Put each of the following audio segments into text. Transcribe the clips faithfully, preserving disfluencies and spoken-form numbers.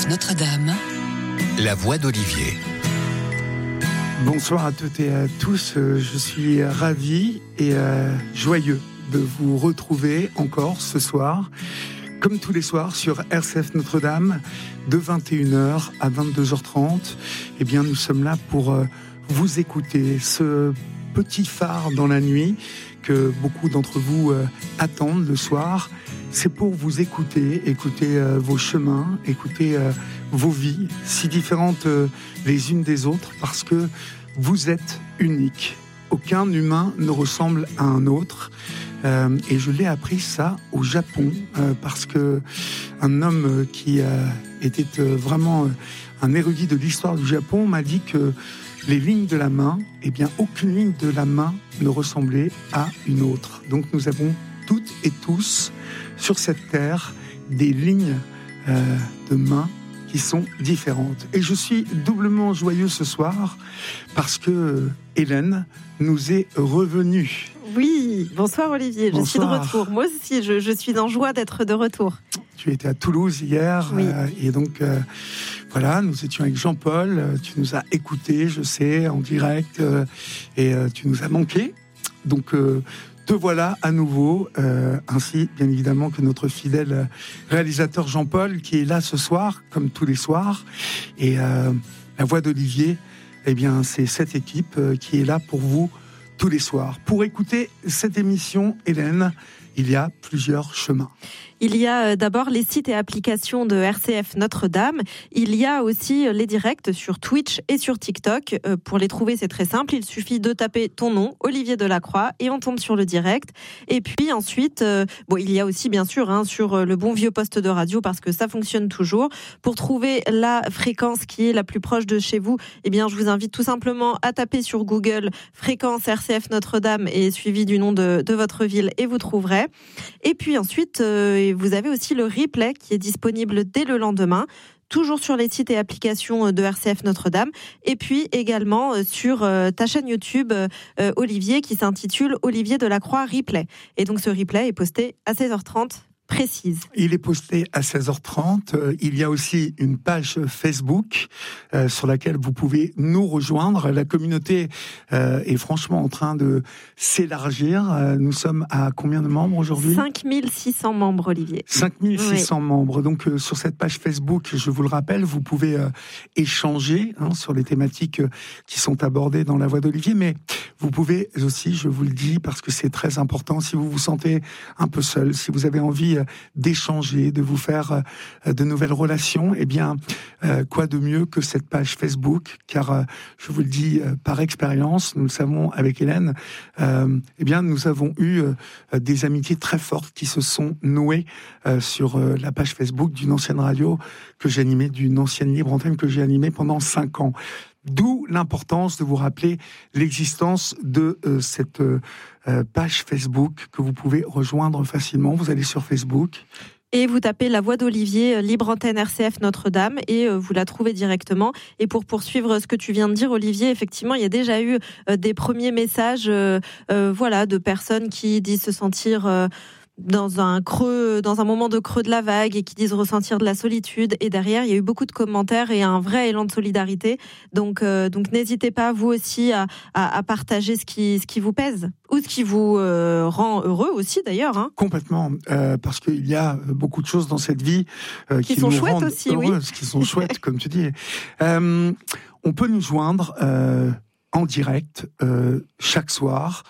Notre-Dame. La voix d'Olivier. Bonsoir à toutes et à tous. Je suis ravi et euh, joyeux de vous retrouver encore ce soir, comme tous les soirs sur R C F Notre-Dame, de vingt et une heures à vingt-deux heures trente. Eh bien, nous sommes là pour euh, vous écouter, ce petit phare dans la nuit que beaucoup d'entre vous euh, attendent le soir. C'est pour vous écouter, écouter euh, vos chemins, écouter euh, vos vies, si différentes euh, les unes des autres, parce que vous êtes uniques. Aucun humain ne ressemble à un autre. Euh, et je l'ai appris ça au Japon, euh, parce que un homme qui euh, était euh, vraiment euh, un érudit de l'histoire du Japon m'a dit que les lignes de la main, eh bien, aucune ligne de la main ne ressemblait à une autre. Donc nous avons toutes et tous sur cette terre des lignes euh, de main qui sont différentes. Et je suis doublement joyeux ce soir parce que Hélène nous est revenue. Oui, bonsoir Olivier, bonsoir. Je suis de retour. Moi aussi, je, je suis en joie d'être de retour. Tu étais à Toulouse hier, oui. euh, et donc euh, voilà, nous étions avec Jean-Paul. Euh, tu nous as écoutés, je sais, en direct, euh, et euh, tu nous as manqué. Donc euh, te voilà à nouveau, euh, ainsi bien évidemment que notre fidèle réalisateur Jean-Paul qui est là ce soir, comme tous les soirs. Et euh, la voix d'Olivier, eh bien c'est cette équipe euh, qui est là pour vous tous les soirs. Pour écouter cette émission, Hélène, il y a plusieurs chemins. Il y a d'abord les sites et applications de R C F Notre-Dame. Il y a aussi les directs sur Twitch et sur TikTok. Pour les trouver, c'est très simple. Il suffit de taper ton nom, Olivier Delacroix, et on tombe sur le direct. Et puis ensuite, euh, bon, il y a aussi bien sûr hein, sur le bon vieux poste de radio, parce que ça fonctionne toujours. Pour trouver la fréquence qui est la plus proche de chez vous, eh bien, je vous invite tout simplement à taper sur Google fréquence R C F Notre-Dame et suivi du nom de, de votre ville, et vous trouverez. Et puis ensuite, euh, vous avez aussi le replay qui est disponible dès le lendemain, toujours sur les sites et applications de R C F Notre-Dame, et puis également sur ta chaîne YouTube euh, Olivier, qui s'intitule Olivier Delacroix Replay. Et donc ce replay est posté à seize heures trente. Précise. Il est posté à seize heures trente. Il y a aussi une page Facebook euh, sur laquelle vous pouvez nous rejoindre. La communauté euh, est franchement en train de s'élargir. Euh, nous sommes à combien de membres aujourd'hui ? cinq mille six cents membres, Olivier. cinq mille six cents oui. membres. Donc euh, sur cette page Facebook, je vous le rappelle, vous pouvez euh, échanger hein, sur les thématiques euh, qui sont abordées dans la voix d'Olivier, mais vous pouvez aussi, je vous le dis, parce que c'est très important, si vous vous sentez un peu seul, si vous avez envie d'échanger, de vous faire de nouvelles relations, eh bien, euh, quoi de mieux que cette page Facebook, car euh, je vous le dis euh, par expérience, nous le savons avec Hélène, euh, eh bien, nous avons eu euh, des amitiés très fortes qui se sont nouées euh, sur euh, la page Facebook d'une ancienne radio que j'ai animée, d'une ancienne libre antenne que j'ai animée pendant cinq ans. D'où l'importance de vous rappeler l'existence de euh, cette euh, page Facebook que vous pouvez rejoindre facilement. Vous allez sur Facebook. Et vous tapez la voix d'Olivier, libre antenne R C F Notre-Dame, et vous la trouvez directement. Et pour poursuivre ce que tu viens de dire, Olivier, effectivement, il y a déjà eu des premiers messages euh, euh, voilà, de personnes qui disent se sentir... Euh, dans un creux, dans un moment de creux de la vague, et qui disent ressentir de la solitude. Et derrière, il y a eu beaucoup de commentaires et un vrai élan de solidarité. Donc, euh, donc n'hésitez pas, vous aussi, à, à, à partager ce qui, ce qui vous pèse, ou ce qui vous euh, rend heureux aussi, d'ailleurs. Hein. Complètement, euh, parce qu'il y a beaucoup de choses dans cette vie euh, qui, qui sont nous chouettes rendent aussi, heureuses, oui. qui sont chouettes, comme tu dis. Euh, on peut nous joindre euh, en direct euh, chaque soir.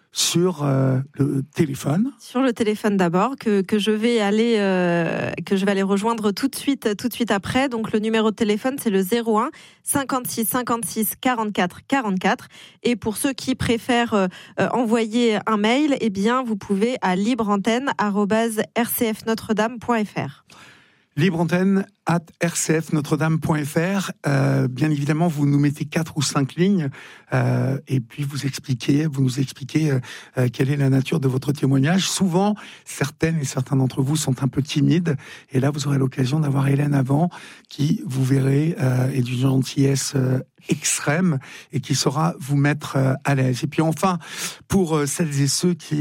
Sur euh, le téléphone. Sur le téléphone d'abord, que que je vais aller euh, que je vais aller rejoindre tout de suite tout de suite après. Donc le numéro de téléphone, c'est le zéro un cinquante-six cinquante-six quarante-quatre quarante-quatre. Et pour ceux qui préfèrent euh, envoyer un mail, eh bien vous pouvez à libreantenne arobase r c f notre dame point f r. Libreantenne at r c f notre dame point f r. Euh, bien évidemment, vous nous mettez quatre ou cinq lignes euh, et puis vous expliquez, vous nous expliquez euh, quelle est la nature de votre témoignage. Souvent, certaines et certains d'entre vous sont un peu timides, et là, vous aurez l'occasion d'avoir Hélène avant, qui, vous verrez, euh, est d'une gentillesse euh, extrême et qui saura vous mettre euh, à l'aise. Et puis enfin, pour euh, celles et ceux qui euh,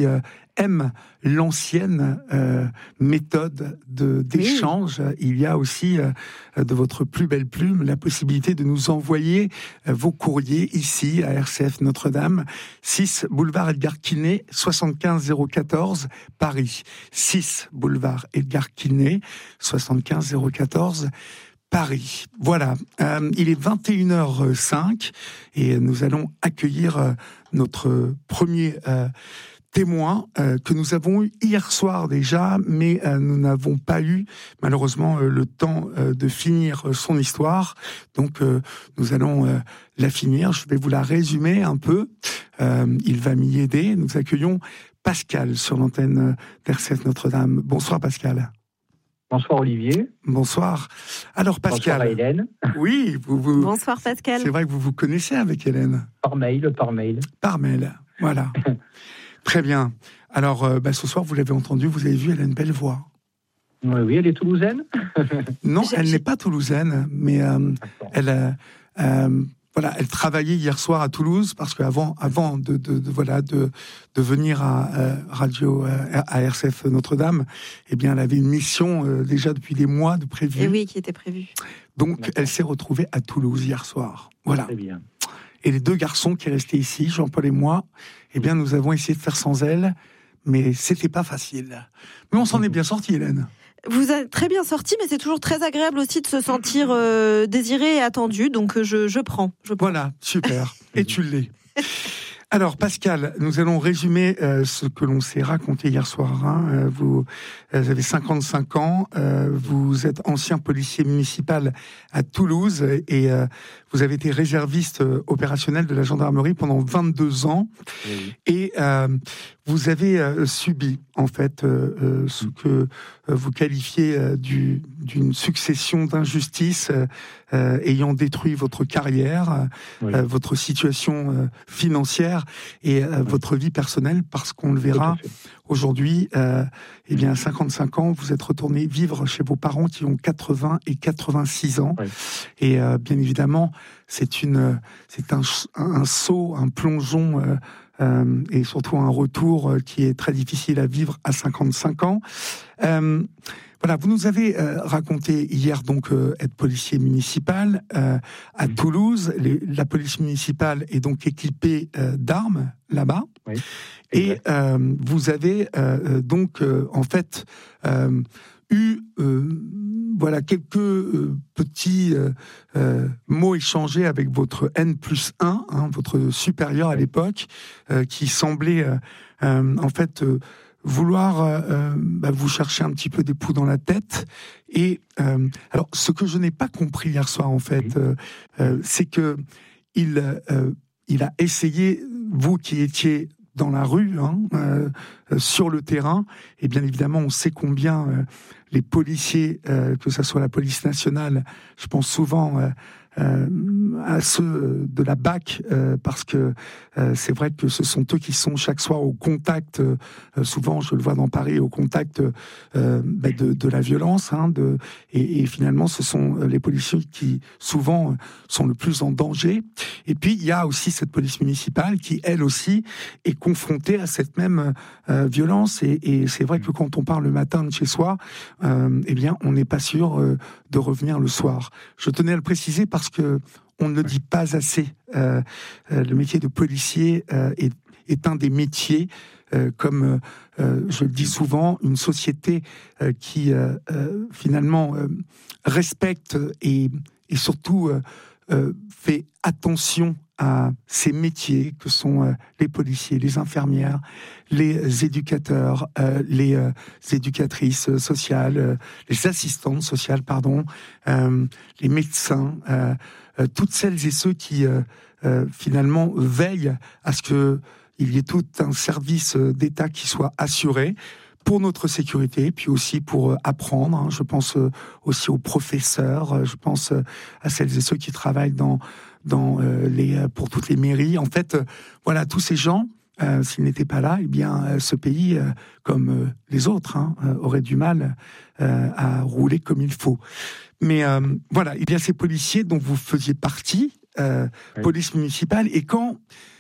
aiment l'ancienne euh, méthode de, d'échange, oui. il y a aussi euh, de votre plus belle plume la possibilité de nous envoyer euh, vos courriers ici à R C F Notre-Dame, six boulevard Edgar Quinet, soixante-quinze zéro quatorze, Paris. six boulevard Edgar Quinet, soixante-quinze zéro quatorze, Paris. Voilà, euh, il est vingt et une heures cinq et nous allons accueillir euh, notre premier euh, témoin euh, que nous avons eu hier soir déjà, mais euh, nous n'avons pas eu malheureusement euh, le temps euh, de finir son histoire. Donc euh, nous allons euh, la finir. Je vais vous la résumer un peu. Euh, il va m'y aider. Nous accueillons Pascal sur l'antenne d'R C F Notre-Dame. Bonsoir Pascal. Bonsoir Olivier. Bonsoir. Alors Pascal. Bonsoir Hélène. Oui, vous, vous. Bonsoir Pascal. C'est vrai que vous vous connaissez avec Hélène. Par mail, par mail. Par mail, voilà. Très bien. Alors, euh, bah, ce soir, vous l'avez entendu, vous avez vu, elle a une belle voix. Oui, oui, elle est toulousaine. Non, J'ai- elle j'ai- n'est pas toulousaine, mais euh, elle, euh, euh, voilà, elle travaillait hier soir à Toulouse parce qu'avant, avant de, de, de voilà, de, de venir à euh, Radio, euh, à R C F Notre-Dame, eh bien, elle avait une mission euh, déjà depuis des mois de prévu. Et oui, qui était prévu. Donc, D'accord. elle s'est retrouvée à Toulouse hier soir. Voilà. Très bien. Et les deux garçons qui restaient ici, Jean-Paul et moi, eh bien, nous avons essayé de faire sans elle, mais c'était pas facile. Mais on s'en est bien sorti, Hélène. Vous êtes très bien sorti, mais c'est toujours très agréable aussi de se sentir euh, désiré et attendu. Donc euh, je, je prends. Je prends. Voilà, super. Et tu l'es. Alors, Pascal, nous allons résumer euh, ce que l'on s'est raconté hier soir. Hein. Euh, vous, euh, vous avez cinquante-cinq ans, euh, vous êtes ancien policier municipal à Toulouse et euh, vous avez été réserviste euh, opérationnel de la gendarmerie pendant vingt-deux ans. Oui. Et euh, vous avez euh, subi, en fait, euh, euh, ce que euh, vous qualifiez euh, du, d'une succession d'injustices euh, euh, ayant détruit votre carrière, Oui. euh, votre situation euh, financière et euh, votre vie personnelle, parce qu'on le verra Tout à fait. aujourd'hui, euh, eh bien, à cinquante-cinq ans, vous êtes retourné vivre chez vos parents qui ont quatre-vingts et quatre-vingt-six ans. Oui. Et euh, bien évidemment, c'est une, c'est un, un saut, un plongeon, euh, euh, et surtout un retour qui est très difficile à vivre à cinquante-cinq ans. Euh, Voilà, vous nous avez euh, raconté hier donc euh, être policier municipal euh, à Mhm. Toulouse. Les, la police municipale est donc équipée euh, d'armes là-bas. Oui. Et Exact. euh, vous avez euh, donc euh, en fait euh, eu euh, voilà quelques euh, petits euh, euh, mots échangés avec votre N plus un, hein, votre supérieur à Oui. l'époque, euh, qui semblait euh, euh, en fait euh, vouloir euh, bah, vous chercher un petit peu des poux dans la tête. Et euh, alors, ce que je n'ai pas compris hier soir, en fait, Oui. euh, euh, c'est que il, euh, il a essayé, vous qui étiez dans la rue, hein, euh, euh, sur le terrain, et bien évidemment, on sait combien euh, les policiers, euh, que ce soit la police nationale, je pense souvent euh, euh, à ceux de la B A C, euh, parce que euh, c'est vrai que ce sont eux qui sont chaque soir au contact, euh, souvent je le vois dans Paris, au contact euh, bah, de, de la violence, hein, de, et, et finalement ce sont les policiers qui souvent sont le plus en danger. Et puis il y a aussi cette police municipale qui elle aussi est confrontée à cette même euh, violence, et, et c'est vrai que quand on part le matin de chez soi, euh, eh bien on n'est pas sûr euh, de revenir le soir. Je tenais à le préciser parce que on ne le dit pas assez. Euh, euh, le métier de policier euh, est, est un des métiers, euh, comme euh, je le dis souvent, une société euh, qui euh, euh, finalement euh, respecte et, et surtout euh, euh, fait attention à ces métiers que sont euh, les policiers, les infirmières, les éducateurs, euh, les euh, éducatrices sociales, euh, les assistantes sociales, pardon, euh, les médecins, euh, euh, toutes celles et ceux qui euh, euh, finalement veillent à ce que il y ait tout un service d'État qui soit assuré pour notre sécurité, puis aussi pour apprendre. Hein. Je pense aussi aux professeurs, je pense à celles et ceux qui travaillent dans dans euh, les pour toutes les mairies. En fait, euh, voilà, tous ces gens, euh, s'ils n'étaient pas là, eh bien, euh, ce pays, euh, comme euh, les autres, hein, euh, aurait du mal euh, à rouler comme il faut. Mais euh, voilà, il y a ces policiers dont vous faisiez partie, euh, Oui. police municipale, et quand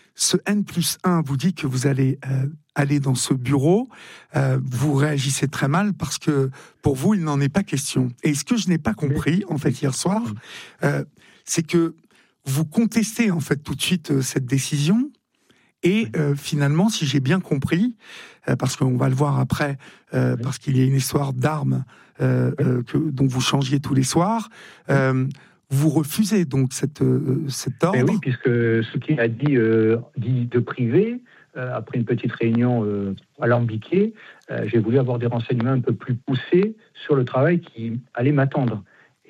ce N plus un vous dit que vous allez euh, aller dans ce bureau, euh, vous réagissez très mal parce que pour vous, il n'en est pas question. Et ce que je n'ai pas compris, en fait, hier soir, euh, c'est que vous contestez, en fait, tout de suite euh, cette décision. Et euh, finalement, si j'ai bien compris, euh, parce qu'on va le voir après, euh, parce qu'il y a une histoire d'armes euh, euh, que, dont vous changiez tous les soirs, euh, vous refusez donc cette, euh, cet ordre. Mais oui, puisque ce qu'il a dit, euh, dit de privé, euh, après une petite réunion euh, alambiquée, euh, j'ai voulu avoir des renseignements un peu plus poussés sur le travail qui allait m'attendre.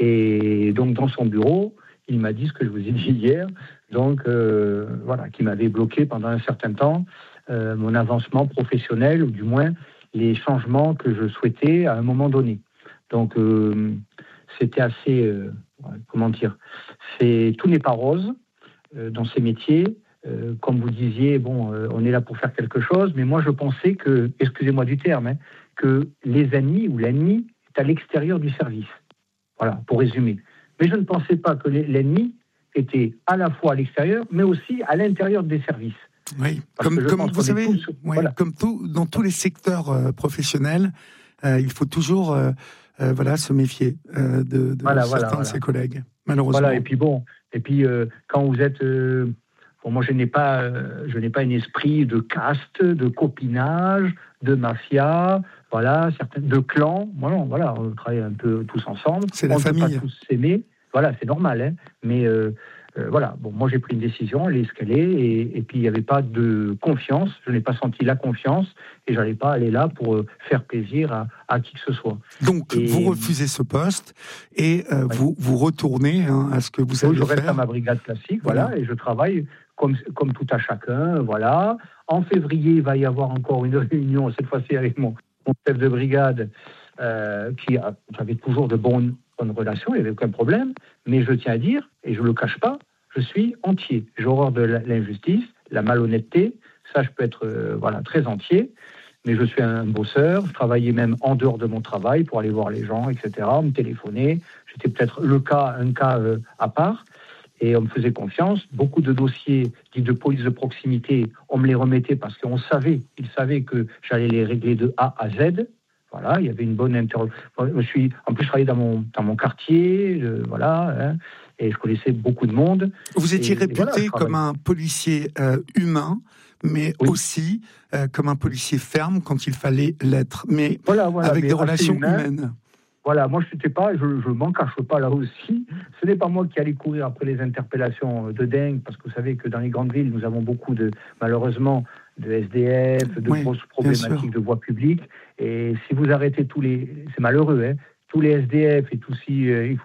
Et donc, dans son bureau, il m'a dit ce que je vous ai dit hier, donc euh, voilà, qui m'avait bloqué pendant un certain temps euh, mon avancement professionnel, ou du moins les changements que je souhaitais à un moment donné. Donc euh, c'était assez, euh, comment dire, c'est, tout n'est pas rose euh, dans ces métiers. Euh, comme vous disiez, bon, euh, on est là pour faire quelque chose, mais moi je pensais que, excusez-moi du terme, hein, que les ennemis ou l'ennemi est à l'extérieur du service. Voilà, pour résumer. Mais je ne pensais pas que l'ennemi était à la fois à l'extérieur, mais aussi à l'intérieur des services. Oui, comme, comme vous savez, tous, oui, voilà. comme tout, dans tous les secteurs euh, professionnels, euh, il faut toujours euh, euh, voilà, se méfier euh, de, de voilà, certains voilà, de voilà. ses collègues, malheureusement. Voilà, et puis bon, et puis euh, quand vous êtes... Euh, bon, moi, je n'ai pas, euh, je n'ai pas un esprit de caste, de copinage, de mafia, voilà, certaines, de clan. Voilà, voilà, on travaille un peu tous ensemble. C'est la on famille. On ne peut pas tous s'aimer. Voilà, c'est normal, hein. Mais euh, euh, voilà, bon, moi j'ai pris une décision, elle est ce qu'elle est, et, et puis il n'y avait pas de confiance, je n'ai pas senti la confiance, et je n'allais pas aller là pour euh, faire plaisir à, à qui que ce soit. Donc et... vous refusez ce poste, et euh, ouais. vous, vous retournez hein, à ce que vous savez faire. Je reste faire. à ma brigade classique, voilà, voilà, et je travaille comme, comme tout à chacun, voilà. En février, il va y avoir encore une réunion, cette fois-ci avec mon, mon chef de brigade, euh, qui a, avait toujours de bonnes... bonne relation, il n'y avait aucun problème, mais je tiens à dire, et je ne le cache pas, je suis entier. J'ai horreur de l'injustice, la malhonnêteté, ça je peux être euh, voilà, très entier, mais je suis un bosseur, je travaillais même en dehors de mon travail pour aller voir les gens, et cetera, me téléphoner, j'étais peut-être le cas, un cas euh, à part, et on me faisait confiance. Beaucoup de dossiers dits de police de proximité, on me les remettait parce qu'on savait, ils savaient que j'allais les régler de A à Z. Voilà, il y avait une bonne interrogation. Je suis, en plus, je travaillais dans mon, dans mon quartier, euh, voilà, hein, et je connaissais beaucoup de monde. Vous étiez et, réputé et voilà, comme un policier euh, humain, mais oui. aussi euh, comme un policier ferme quand il fallait l'être, mais voilà, voilà, avec mais des relations humain. humaines. Voilà, moi je n'étais pas, je ne m'en cache pas là aussi. Ce n'est pas moi qui allais courir après les interpellations de dingue, parce que vous savez que dans les grandes villes, nous avons beaucoup de, malheureusement, de S D F, de oui, grosses problématiques de voie publique. Et si vous arrêtez tous les, c'est malheureux, hein, tous les S D F et tout si, euh, il faut